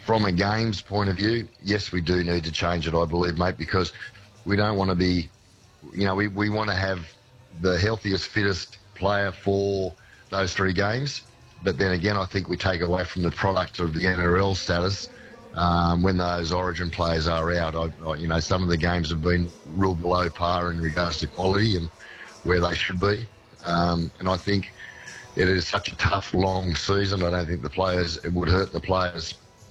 from a games point of view, yes, we do need to change it, I believe, mate, because we don't want to be, we want to have the healthiest, fittest player for those 3 games. But then again, I think we take away from the product of the NRL status when those Origin players are out. Some of the games have been real below par in regards to quality and where they should be. And I think it is such a tough, long season. I don't think it would hurt the players.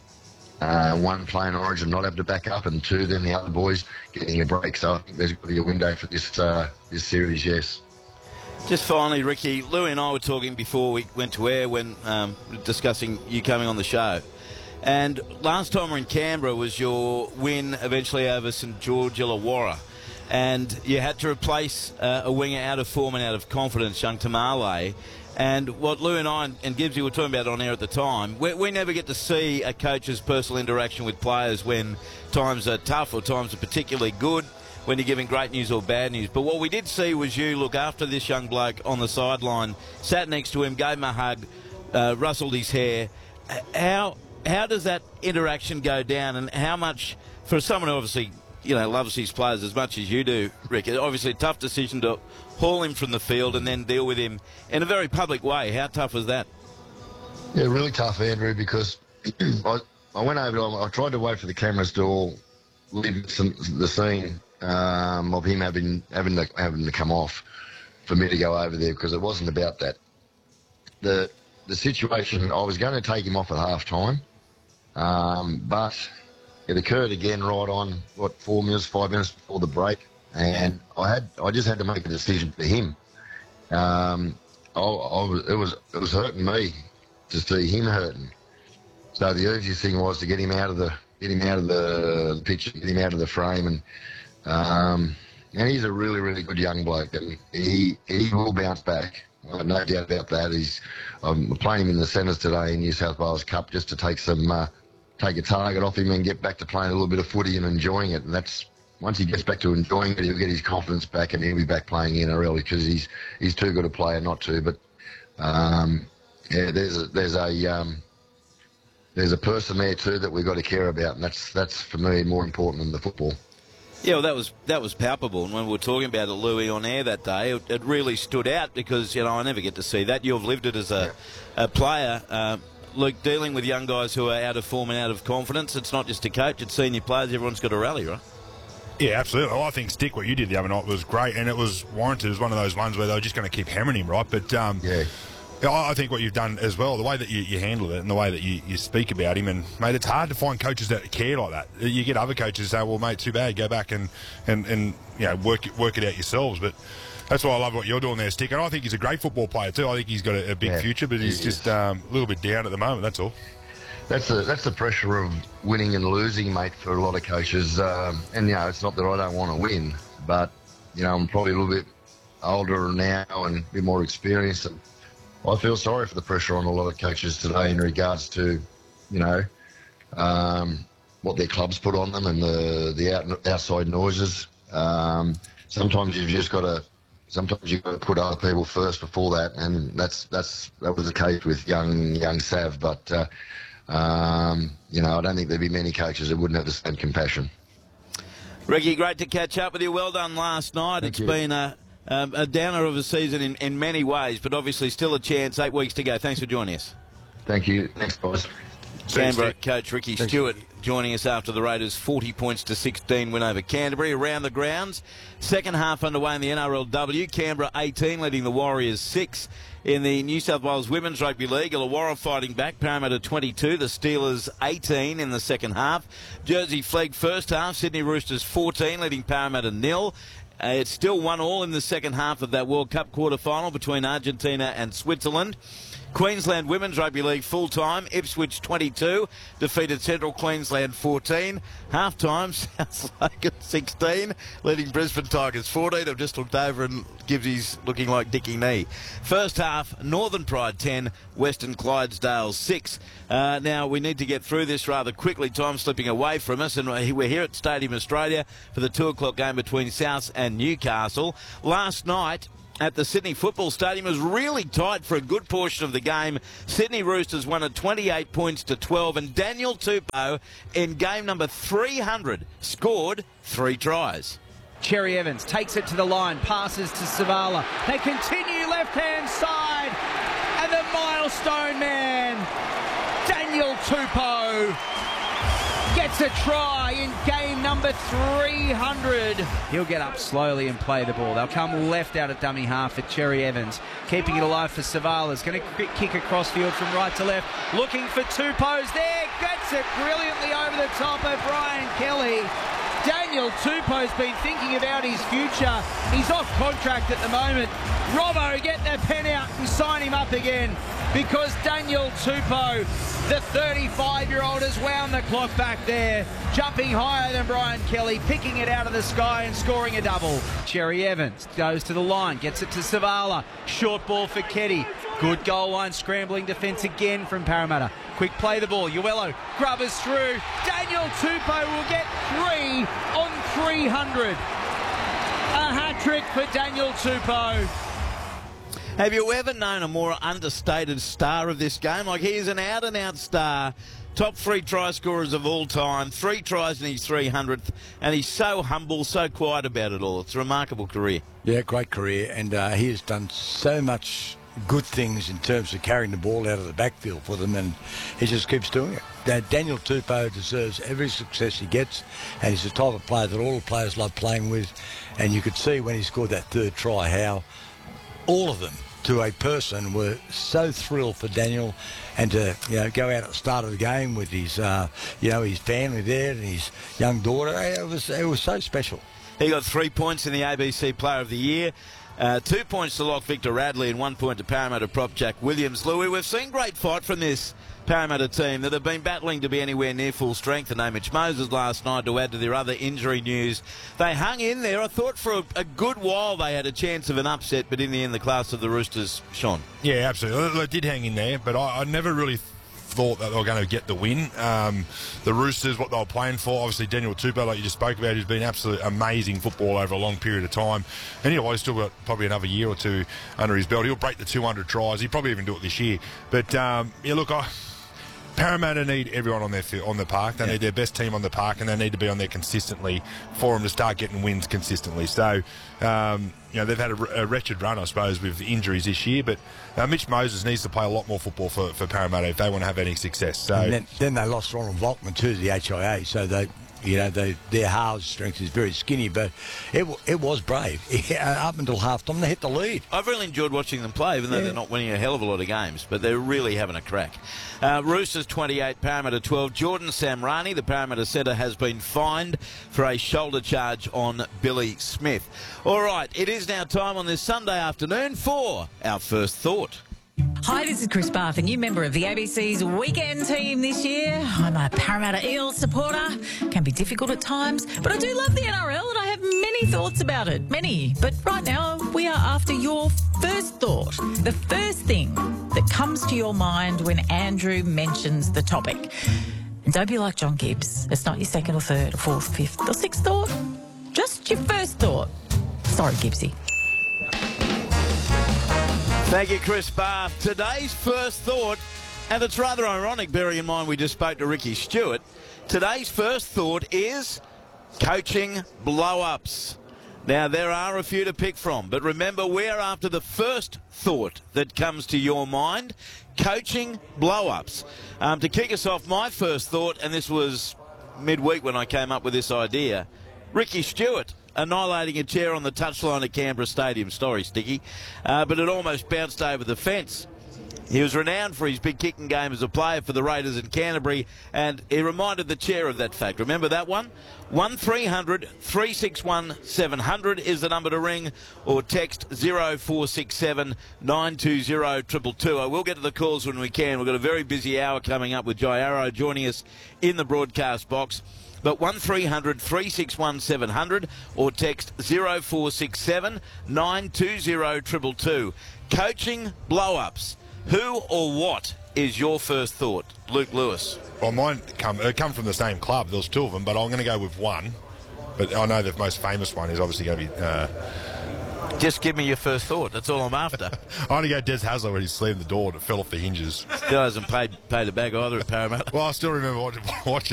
1, playing Origin, not have to back up, and 2, then the other boys getting a break. So I think there's going to be a window for this series, yes. Just finally, Ricky, Louie and I were talking before we went to air when discussing you coming on the show. And last time we were in Canberra was your win eventually over St George Illawarra. And you had to replace a winger out of form and out of confidence, young Tamale. And what Lou and I and Gibbsy were talking about on air at the time, we never get to see a coach's personal interaction with players when times are tough or times are particularly good, when you're giving great news or bad news. But what we did see was you look after this young bloke on the sideline, sat next to him, gave him a hug, rustled his hair. How does that interaction go down, and how much, for someone who obviously loves his players as much as you do, Rick, obviously a tough decision to haul him from the field and then deal with him in a very public way. How tough was that? Yeah, really tough, Andrew, because I went over, I tried to wait for the cameras to all leave the scene of him having to come off for me to go over there, because it wasn't about that. The situation, I was going to take him off at half-time, but it occurred again right on, 5 minutes before the break, and I just had to make a decision for him. It was hurting me to see him hurting. So the easiest thing was to get him out of the picture, get him out of the frame, and he's a really, really good young bloke, and he will bounce back. I have no doubt about that. I'm playing him in the centres today in New South Wales Cup just to take a target off him and get back to playing a little bit of footy and enjoying it. And that's, once he gets back to enjoying it, he'll get his confidence back and he'll be back playing NRL, because he's too good a player not to. But there's a person there too that we've got to care about, and that's for me more important than the football. Yeah, well, that was palpable, and when we were talking about it, Louis, on air that day, it really stood out, because I never get to see that. You've lived it as a player. Luke, dealing with young guys who are out of form and out of confidence, it's not just a coach, it's senior players, everyone's got to rally, right? Yeah, absolutely. I think, Stick, what you did the other night was great, and it was warranted. It was one of those ones where they were just going to keep hammering him, right? But yeah, I think what you've done as well, the way that you handled it and the way that you speak about him, and, mate, it's hard to find coaches that care like that. You get other coaches say, well, mate, too bad, go back and work it out yourselves. But that's why I love what you're doing there, Stick. And I think he's a great football player too. I think he's got a big future, but he's just a little bit down at the moment, that's all. That's the pressure of winning and losing, mate, for a lot of coaches. And, it's not that I don't want to win, but, I'm probably a little bit older now and a bit more experienced. And I feel sorry for the pressure on a lot of coaches today in regards to, what their clubs put on them and the outside noises. Sometimes you've got to put other people first before that, and that was the case with young Sav. But I don't think there'd be many coaches that wouldn't have the same compassion. Ricky, great to catch up with you. Well done last night. Thank you. Been a downer of a season in many ways, but obviously still a chance. 8 weeks to go. Thanks for joining us. Thank you. Thanks, boys. Canberra coach Ricky Stewart joining us after the Raiders' 40 points to 16 win over Canterbury. Around the grounds, second half underway in the NRLW. Canberra 18 leading the Warriors 6. In the New South Wales Women's Rugby League, Illawarra fighting back, Parramatta 22, the Steelers 18 in the second half. Jersey Flegg first half, Sydney Roosters 14 leading Parramatta 0. It's still 1-1 in the second half of that World Cup quarter-final between Argentina and Switzerland. Queensland Women's Rugby League full-time, Ipswich 22, defeated Central Queensland 14. Half-time, South Logan 16, leading Brisbane Tigers 14. I've just looked over and Gibbsy's looking like Dickie Knee. First half, Northern Pride 10, Western Clydesdale 6. Now, we need to get through this rather quickly. Time slipping away from us, and we're here at Stadium Australia for the 2 o'clock game between South and Newcastle. Last night, at the Sydney Football Stadium. It was really tight for a good portion of the game. Sydney Roosters won at 28 points to 12, and Daniel Tupou in game number 300 scored 3 tries. Cherry Evans takes it to the line, passes to Savala. They continue left-hand side, and the milestone man, Daniel Tupou, gets a try in game number 300. He'll get up slowly and play the ball. They'll come left out of dummy half for Cherry Evans. Keeping it alive for Savala's going to kick across field from right to left. Looking for Tupou's there. Gets it brilliantly over the top of Brian Kelly. Daniel Tupou's been thinking about his future. He's off contract at the moment. Robbo, get the pen out and sign him up again, because Daniel Tupou, the 35-year-old, has wound the clock back there, jumping higher than Brian Kelly, picking it out of the sky and scoring a double. Cherry Evans goes to the line, gets it to Savala. Short ball for Keddy. Good goal line scrambling defence again from Parramatta. Quick play the ball. Uello grubbers through. Daniel Tupou will get 3 on 300. A hat-trick for Daniel Tupou. Have you ever known a more understated star of this game? Like, he is an out-and-out star. Top 3 try scorers of all time. 3 tries in his 300th. And he's so humble, so quiet about it all. It's a remarkable career. Yeah, great career. And he has done so much good things in terms of carrying the ball out of the backfield for them, and he just keeps doing it. Now, Daniel Tupou deserves every success he gets, and he's the type of player that all the players love playing with. And you could see when he scored that 3rd try how all of them, to a person, were so thrilled for Daniel, and to go out at the start of the game with his his family there and his young daughter. It was so special. He got 3 points in the ABC Player of the Year. 2 points to lock Victor Radley and 1 point to Parramatta prop Jack Williams. Louis, we've seen great fight from this Parramatta team that have been battling to be anywhere near full strength. And Mitch Moses last night, to add to their other injury news. They hung in there. I thought for a good while they had a chance of an upset, but in the end the class of the Roosters shone. Yeah, absolutely. They did hang in there, but I never really thought that they were going to get the win. The Roosters, what they were playing for, obviously Daniel Tupou, like you just spoke about, he's been absolutely amazing football over a long period of time. And he's still got probably another year or two under his belt. He'll break the 200 tries. He'll probably even do it this year. But, Parramatta need everyone on the park. They need their best team on the park, and they need to be on there consistently for them to start getting wins consistently. So, they've had a wretched run, I suppose, with injuries this year. But Mitch Moses needs to play a lot more football for Parramatta if they want to have any success. So and then they lost Ronald Volkman to the HIA, so their halves strength is very skinny, but it was brave. Up until half-time, they hit the lead. I've really enjoyed watching them play, even though they're not winning a hell of a lot of games, but they're really having a crack. Roosters 28, Parramatta 12. Jordan Samrani, the Parramatta centre, has been fined for a shoulder charge on Billy Smith. All right, it is now time on this Sunday afternoon for our first thought. Hi, this is Chris Barth, a new member of the ABC's weekend team this year. I'm a Parramatta Eels supporter. Can be difficult at times, but I do love the NRL and I have many thoughts about it. Many. But right now, we are after your first thought. The first thing that comes to your mind when Andrew mentions the topic. And don't be like John Gibbs. It's not your second or third or fourth, fifth or sixth thought. Just your first thought. Sorry, Gibbsy. Thank you, Chris Barth. Today's first thought, and it's rather ironic, bearing in mind we just spoke to Ricky Stewart. Today's first thought is coaching blow-ups. Now, there are a few to pick from, but remember, we're after the first thought that comes to your mind, coaching blow-ups. To kick us off, my first thought, and this was midweek when I came up with this idea, Ricky Stewart annihilating a chair on the touchline at Canberra Stadium. Sorry, Sticky. But it almost bounced over the fence. He was renowned for his big kicking game as a player for the Raiders in Canterbury, and he reminded the chair of that fact. Remember that one? 1300 361 700 is the number to ring, or text 0467 920 222. I will get to the calls when we can. We've got a very busy hour coming up with Jai Arrow joining us in the broadcast box. But 1300 361 700 or text 0467 920 222. Coaching blow-ups. Who or what is your first thought? Luke Lewis. Well, mine come from the same club. There was 2 of them, but I'm going to go with one. But I know the most famous one is obviously going to be Just give me your first thought. That's all I'm after. I want to go Des Hasler when he slammed the door and it fell off the hinges. Still hasn't paid a bag either at Parramatta. Well, I still remember watching